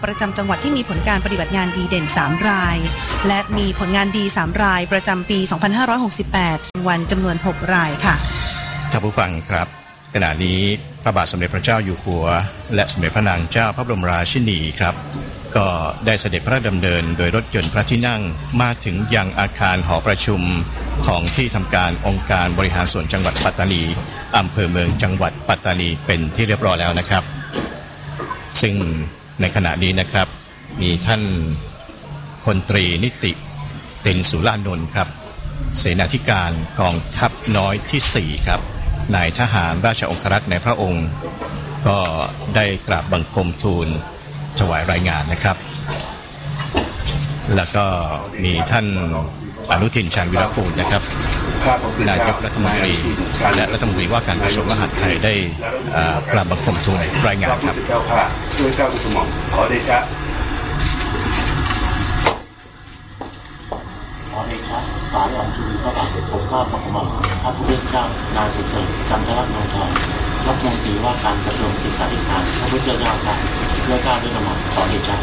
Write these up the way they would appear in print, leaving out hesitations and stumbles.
ประจำจังหวัดที่มีผลการปฏิบัติงานดีเด่น3รายและมีผลงานดี3รายประจำปี2568วันจำนวน6รายค่ะท่านผู้ฟังครับขณะนี้พระบาทสมเด็จพระเจ้าอยู่หัวและสมเด็จพระนางเจ้าพระบรมราชินีครับก็ได้เสด็จพระดำเนินโดยรถยนต์พระที่นั่งมาถึงยังอาคารหอประชุมของที่ทำการองค์การบริหารส่วนจังหวัดปัตตานีอำเภอเมืองจังหวัดปัตตานีเป็นที่เรียบร้อยแล้วนะครับซึ่งในขณะนี้นะครับมีท่านพลตรีนิติตินสุรานนท์ครับเสนาธิการกองทัพน้อยที่4ครับนายทหารราชองครักษ์ในพระองค์ก็ได้กราบบังคมทูลถวายรายงานนะครับแล้วก็มีท่านอนุทินชาญวิรกูลนะครับนายกรัฐมนตรีและรัฐมนตรีว่าการกระทรวงมหาดไทยได้กราบบังคมทูลรายงานครับด้วยเกล้าสมองขอเดชะฝ่ายอันทูลพระบาทสมเด็จพระเจ้าอยู่หัวพระผู้เป็นเจ้านายประเสริฐจันทรโนทองรัฐมนตรีว่าการกระทรวงศึกษาธิการพระพุทธเจ้าค่ะด้วยเกล้าด้วยกระหม่อมขอเดชะ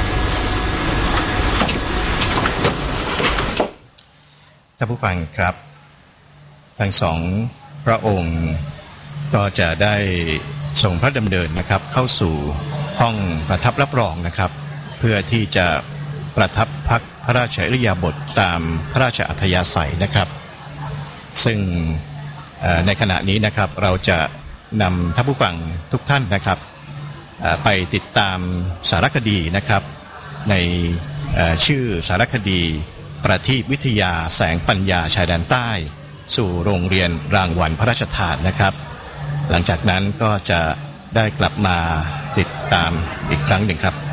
ท่านผู้ฟังครับทั้งสองพระองค์ก็จะได้ส่งพระดำเนินนะครับเข้าสู่ห้องประทับรับรองนะครับเพื่อที่จะประทับพักพระราชอิริยาบถตามพระราชอัธยาศัยนะครับซึ่งในขณะนี้นะครับเราจะนำท่านผู้ฟังทุกท่านนะครับไปติดตามสารคดีนะครับในชื่อสารคดีประทีปวิทยาแสงปัญญาชายแดนใต้สู่โรงเรียนรางวัลพระราชทานนะครับหลังจากนั้นก็จะได้กลับมาติดตามอีกครั้งหนึ่งครับ